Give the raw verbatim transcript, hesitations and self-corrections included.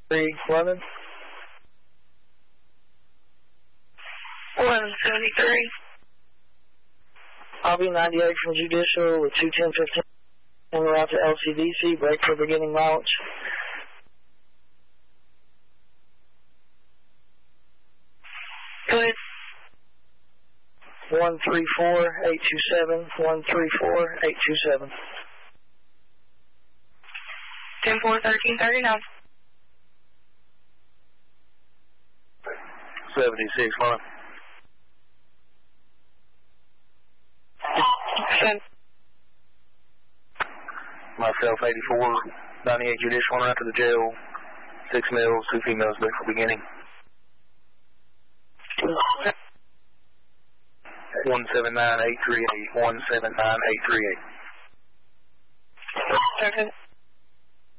three eleven. eleven seventy-three. I'll be ninety-eight from Judicial with two ten fifteen. En route to L C D C. Break for beginning mileage. Go ahead. one three four eight two seven. one three four eight two seven. ten four thirteen thirty-nine. seventy-six, one. Send. Myself, eighty-four, ninety-eight Judicial, one out to the jail. Six males, two females, break for beginning. one seven nine eight three eight. one seven nine eight three eight. Okay.